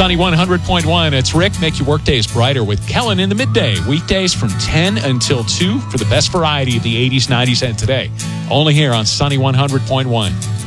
Sunny 100.1. It's Rick. Make your workdays brighter with Kellen in the midday. Weekdays from 10 until 2 for the best variety of the 80s, 90s, and today. Only here on Sunny 100.1.